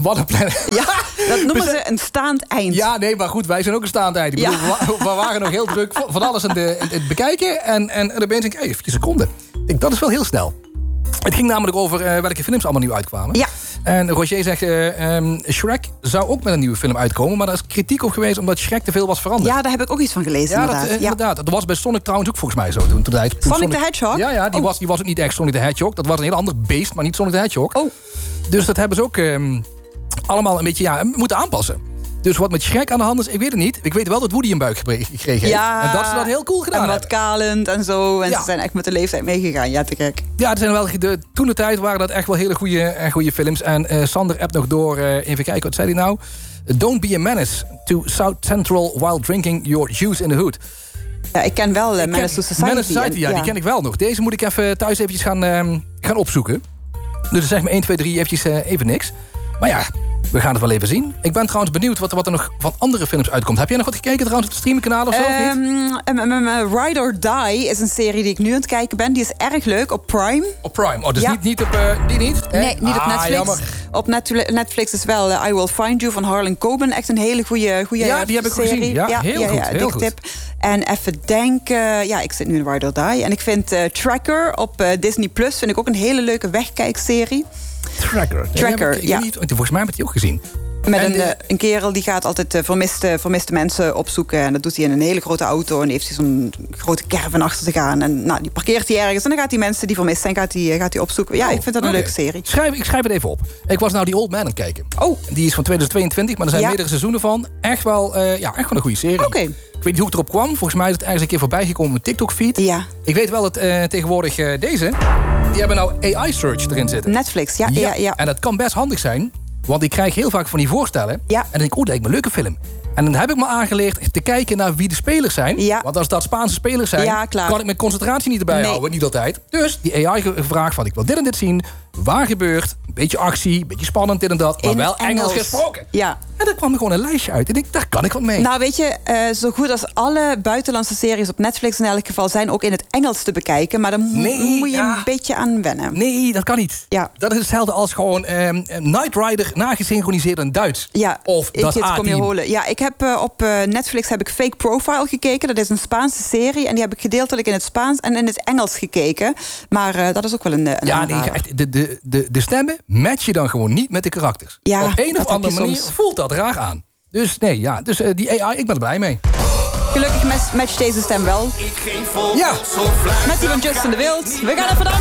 Wat een planet. Ja, dat noemen ze een staand eind. Ja, nee, maar goed, wij zijn ook een staand eind. Ik bedoel, we waren nog heel druk van alles aan het bekijken. En opeens denk ik, even 4 seconden. Ik denk, dat is wel heel snel. Het ging namelijk over welke films allemaal nieuw uitkwamen. Ja. En Roger zegt, Shrek zou ook met een nieuwe film uitkomen. Maar daar is kritiek op geweest omdat Shrek te veel was veranderd. Ja, daar heb ik ook iets van gelezen, inderdaad. Inderdaad. Dat was bij Sonic trouwens ook volgens mij zo. Toen Sonic the Hedgehog? Ja, die was ook niet echt Sonic the Hedgehog. Dat was een heel ander beest, maar niet Sonic the Hedgehog. Oh. Dus dat hebben ze ook allemaal een beetje moeten aanpassen. Dus wat met Shrek aan de hand is, ik weet het niet. Ik weet wel dat Woody een buik gekregen heeft. Ja, en dat ze dat heel cool gedaan hebben. En wat kalend en zo. En ze zijn echt met de leeftijd meegegaan. Ja, te gek. Ja, er zijn wel, toen de tijd waren dat echt wel hele goede films. En Sander appt nog door, even kijken, wat zei hij nou? Don't be a menace to South Central while drinking your juice in the hood. Ja, ik ken wel Menace to Society. Menace to Society, ja, die ken ik wel nog. Deze moet ik even thuis eventjes gaan opzoeken. Dus zeg maar 1, 2, 3 eventjes even niks. Maar ja, we gaan het wel even zien. Ik ben trouwens benieuwd wat er nog van andere films uitkomt. Heb jij nog wat gekeken trouwens op het streamingkanaal of zo? Ride or Die is een serie die ik nu aan het kijken ben. Die is erg leuk op Prime. Op Prime? Oh, dus niet op... die niet? Nee, niet op Netflix. Jammer. Op Netflix is wel I Will Find You van Harlan Coben. Echt een hele goede serie. Ja, die heb ik gezien. Ja, heel goed. Heel goed. Tip. En even denken... Ja, ik zit nu in Ride or Die. En ik vind Tracker op Disney Plus vind ik ook een hele leuke wegkijkserie. Tracker, ja. Volgens mij heb ik die ook gezien. Met een kerel die gaat altijd vermiste mensen opzoeken. En dat doet hij in een hele grote auto. En heeft hij zo'n grote caravan achter zich aan. En die parkeert hij ergens. En dan gaat hij mensen die vermist zijn, gaat hij opzoeken. Ja, ik vind dat een leuke serie. Ik schrijf het even op. Ik was nou die Old Man aan het kijken. Oh. Die is van 2022, maar er zijn meerdere seizoenen van. Echt wel een goede serie. Oké. Ik weet niet hoe ik erop kwam. Volgens mij is het ergens een keer voorbij gekomen op mijn TikTok-feed. Ja. Ik weet wel dat tegenwoordig deze... Die hebben nou AI-search erin zitten. Netflix, ja. En dat kan best handig zijn. Want ik krijg heel vaak van die voorstellen. Ja. En dan denk ik, dat lijkt me een leuke film. En dan heb ik me aangeleerd te kijken naar wie de spelers zijn. Ja. Want als dat Spaanse spelers zijn... kan ik mijn concentratie niet erbij houden. Niet altijd. Dus die AI gevraagd van, ik wil dit en dit zien. Waar gebeurt? Een beetje actie, een beetje spannend, dit en dat. Maar wel Engels gesproken. Ja. En dan kwam er gewoon een lijstje uit. En ik dacht, daar kan ik wat mee. Nou, weet je, zo goed als alle buitenlandse series op Netflix in elk geval zijn ook in het Engels te bekijken. Maar dan moet je een beetje aan wennen. Nee, dat kan niet. Ja. Dat is hetzelfde als gewoon Knight Rider nagesynchroniseerd in Duits. Ja, of dat A-team. Ja, ik heb op Netflix heb ik Fake Profile gekeken. Dat is een Spaanse serie. En die heb ik gedeeltelijk in het Spaans en in het Engels gekeken. Maar dat is ook wel een ja, nee, echt, de stemmen match je dan gewoon niet met de karakters. Ja, op een of andere manier voelt dat raar aan. Dus nee, die AI, ik ben er blij mee. Gelukkig matcht deze stem wel. Ja. Met die van Justin de Wild. We gaan even dansen.